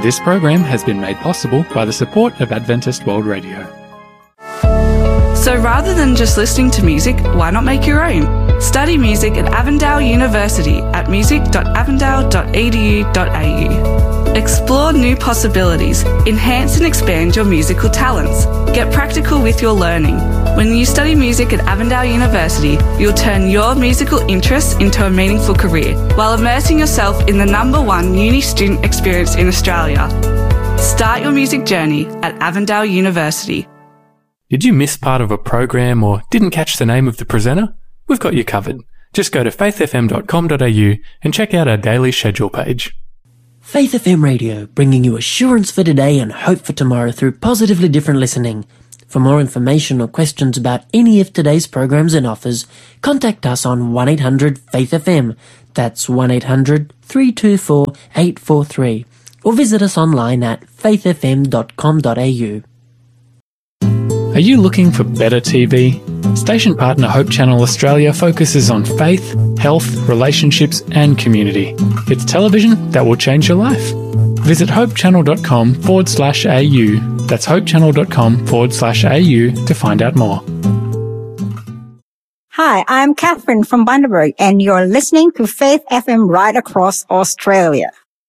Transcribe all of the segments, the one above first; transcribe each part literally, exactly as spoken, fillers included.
This program has been made possible by the support of Adventist World Radio. So rather than just listening to music, why not make your own? Study music at Avondale University at music dot avondale dot e d u dot a u. Explore new possibilities, enhance and expand your musical talents. Get practical with your learning. When you study music at Avondale University, you'll turn your musical interests into a meaningful career while immersing yourself in the number one uni student experience in Australia. Start your music journey at Avondale University. Did you miss part of a program or didn't catch the name of the presenter? We've got you covered. Just go to faith f m dot com dot a u and check out our daily schedule page. Faith F M Radio, bringing you assurance for today and hope for tomorrow through positively different listening. For more information or questions about any of today's programs and offers, contact us on one eight hundred faith F M. That's one eight hundred three two four eight four three. Or visit us online at faith f m dot com dot a u. Are you looking for better T V? Station partner Hope Channel Australia focuses on faith, health, relationships and community. It's television that will change your life. Visit hopechannel.com forward slash AU. That's hopechannel.com forward slash AU to find out more. Hi, I'm Catherine from Bundaberg, and you're listening to Faith F M right across Australia.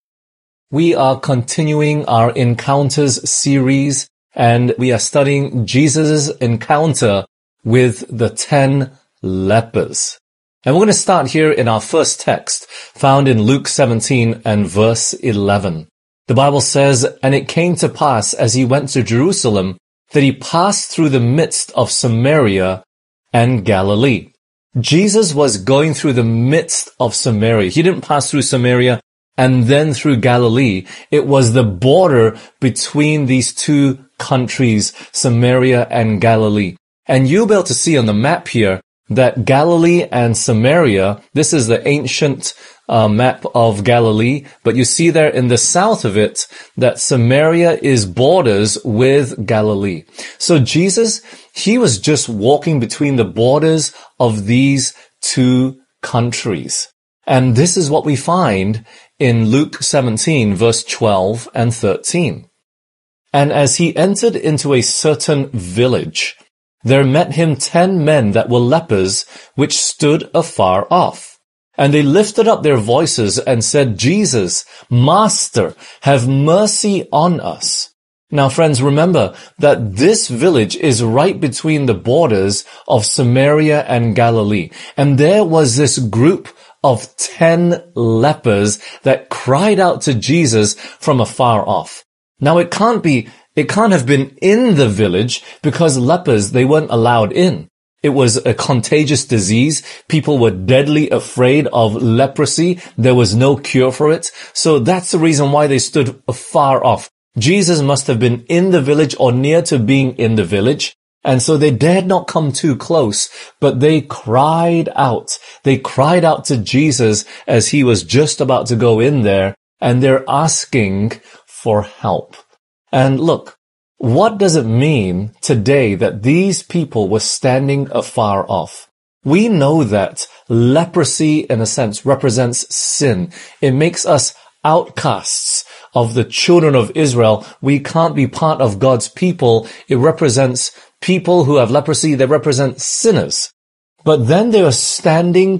We are continuing our Encounters series, and we are studying Jesus' encounter with the ten lepers. And we're going to start here in our first text, found in Luke seventeen and verse eleven. The Bible says, "And it came to pass as he went to Jerusalem, that he passed through the midst of Samaria and Galilee." Jesus was going through the midst of Samaria. He didn't pass through Samaria and then through Galilee. It was the border between these two countries, Samaria and Galilee. And you'll be able to see on the map here that Galilee and Samaria, this is the ancient uh, map of Galilee, but you see there in the south of it that Samaria is borders with Galilee. So Jesus, he was just walking between the borders of these two countries. And this is what we find in Luke seventeen, verse twelve and thirteen. "And as he entered into a certain village, there met him ten men that were lepers, which stood afar off. And they lifted up their voices and said, Jesus, Master, have mercy on us." Now, friends, remember that this village is right between the borders of Samaria and Galilee. And there was this group of ten lepers that cried out to Jesus from afar off. Now, it can't be It can't have been in the village because lepers, they weren't allowed in. It was a contagious disease. People were deadly afraid of leprosy. There was no cure for it. So that's the reason why they stood far off. Jesus must have been in the village or near to being in the village. And so they dared not come too close, but they cried out. They cried out to Jesus as he was just about to go in there, and they're asking for help. And look, what does it mean today that these people were standing afar off? We know that leprosy, in a sense, represents sin. It makes us outcasts of the children of Israel. We can't be part of God's people. It represents people who have leprosy. They represent sinners. But then they are standing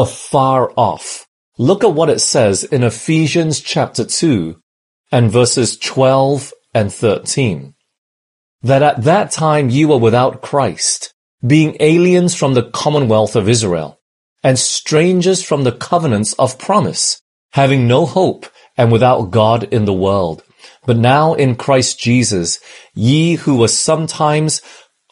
afar off. Look at what it says in Ephesians chapter two and verses twelve and thirteen. "That at that time you were without Christ, being aliens from the commonwealth of Israel, and strangers from the covenants of promise, having no hope and without God in the world. But now in Christ Jesus, ye who were sometimes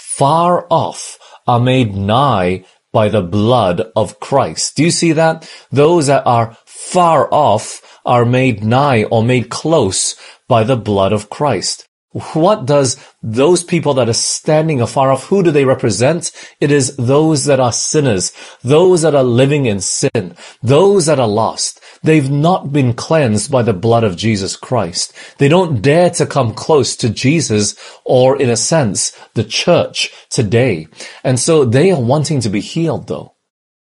far off are made nigh by the blood of Christ." Do you see that? Those that are far off are made nigh or made close by the blood of Christ. What does those people that are standing afar off, who do they represent? It is those that are sinners, those that are living in sin, those that are lost. They've not been cleansed by the blood of Jesus Christ. They don't dare to come close to Jesus or, in a sense, the church today. And so they are wanting to be healed, though.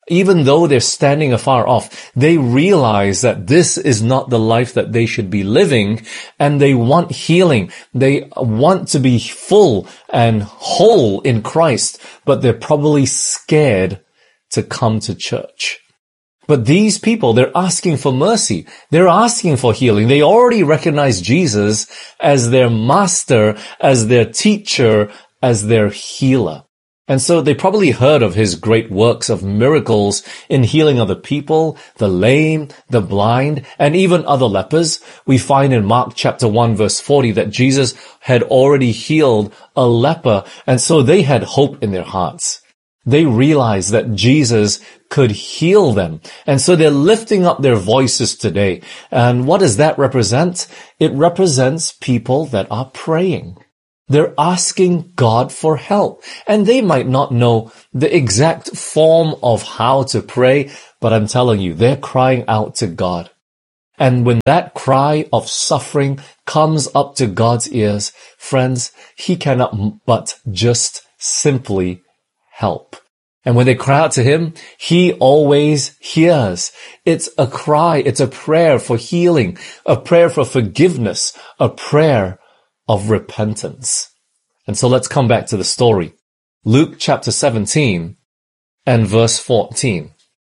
Even though they're standing afar off, they realize that this is not the life that they should be living, and they want healing. They want to be full and whole in Christ, but they're probably scared to come to church. But these people, they're asking for mercy. They're asking for healing. They already recognize Jesus as their master, as their teacher, as their healer. And so they probably heard of his great works of miracles in healing other people, the lame, the blind, and even other lepers. We find in Mark chapter one verse forty that Jesus had already healed a leper, and so they had hope in their hearts. They realized that Jesus could heal them. And so they're lifting up their voices today. And what does that represent? It represents people that are praying. They're asking God for help. And they might not know the exact form of how to pray, but I'm telling you, they're crying out to God. And when that cry of suffering comes up to God's ears, friends, he cannot but just simply help. And when they cry out to him, he always hears. It's a cry, it's a prayer for healing, a prayer for forgiveness, a prayer of repentance. And so let's come back to the story. Luke chapter seventeen and verse fourteen.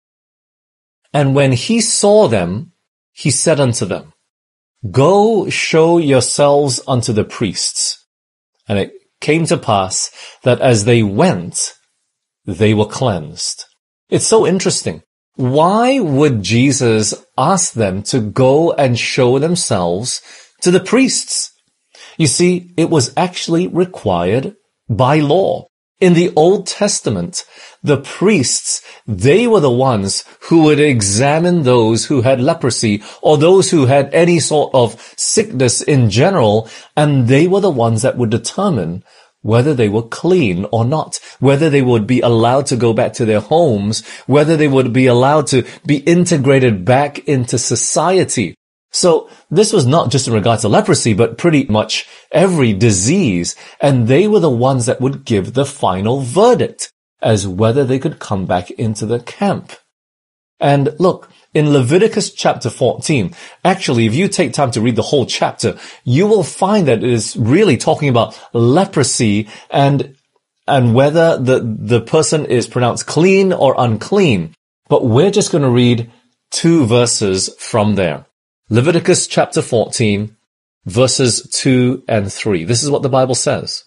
And when he saw them, he said unto them, Go show yourselves unto the priests. And it came to pass that as they went, they were cleansed. It's so interesting. Why would Jesus ask them to go and show themselves to the priests? You see, it was actually required by law. In the Old Testament, the priests, they were the ones who would examine those who had leprosy or those who had any sort of sickness in general, and they were the ones that would determine whether they were clean or not, whether they would be allowed to go back to their homes, whether they would be allowed to be integrated back into society. So this was not just in regards to leprosy, but pretty much every disease. And they were the ones that would give the final verdict as whether they could come back into the camp. And look, in Leviticus chapter fourteen, actually, if you take time to read the whole chapter, you will find that it is really talking about leprosy and, and whether the, the person is pronounced clean or unclean. But we're just going to read two verses from there. Leviticus chapter fourteen, verses two and three. This is what the Bible says.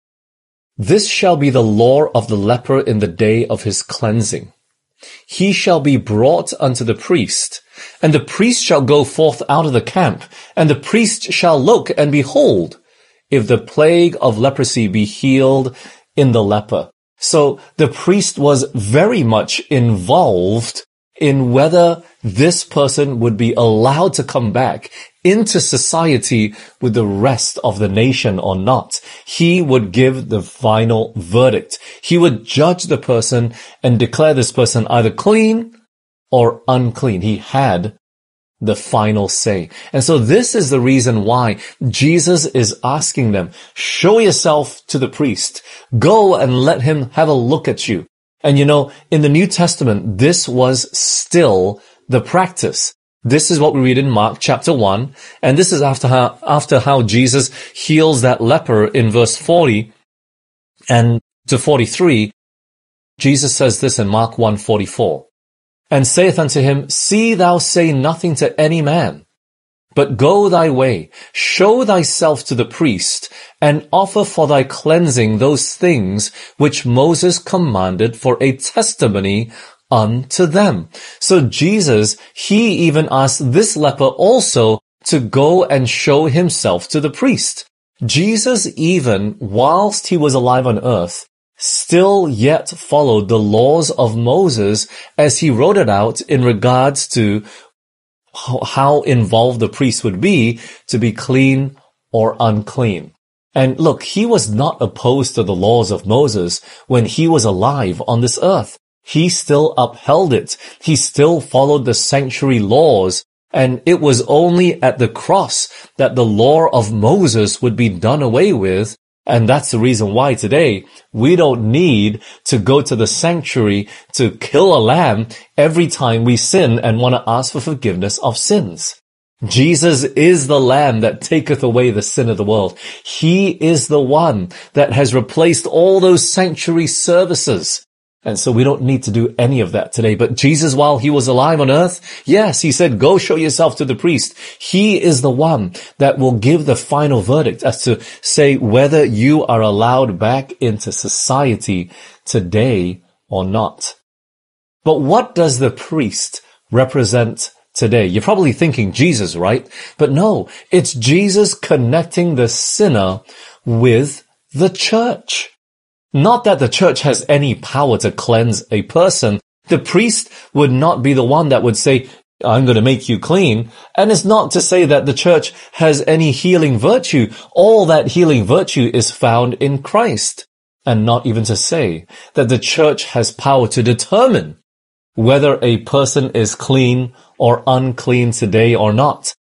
This shall be the law of the leper in the day of his cleansing. He shall be brought unto the priest, and the priest shall go forth out of the camp, and the priest shall look, and behold, if the plague of leprosy be healed in the leper. So the priest was very much involved in whether this person would be allowed to come back into society with the rest of the nation or not. He would give the final verdict. He would judge the person and declare this person either clean or unclean. He had the final say. And so this is the reason why Jesus is asking them, show yourself to the priest. Go and let him have a look at you. And you know, in the New Testament, this was still the practice. This is what we read in Mark chapter one, and this is after how, after how Jesus heals that leper in verse forty and to forty-three. Jesus says this in Mark one forty-four, and saith unto him, See thou say nothing to any man, but go thy way, show thyself to the priest, and offer for thy cleansing those things which Moses commanded for a testimony unto them. So Jesus, he even asked this leper also to go and show himself to the priest. Jesus, even whilst he was alive on earth, still yet followed the laws of Moses as he wrote it out in regards to how involved the priest would be to be clean or unclean. And look, he was not opposed to the laws of Moses when he was alive on this earth. He still upheld it. He still followed the sanctuary laws. And it was only at the cross that the law of Moses would be done away with And that's the reason why today we don't need to go to the sanctuary to kill a lamb every time we sin and want to ask for forgiveness of sins. Jesus is the Lamb that taketh away the sin of the world. He is the one that has replaced all those sanctuary services. And so we don't need to do any of that today. But Jesus, while he was alive on earth, yes, he said, go show yourself to the priest. He is the one that will give the final verdict as to say whether you are allowed back into society today or not. But what does the priest represent today? You're probably thinking Jesus, right? But no, it's Jesus connecting the sinner with the church. Not that the church has any power to cleanse a person. The priest would not be the one that would say, I'm going to make you clean. And it's not to say that the church has any healing virtue. All that healing virtue is found in Christ. And not even to say that the church has power to determine whether a person is clean or unclean today or not.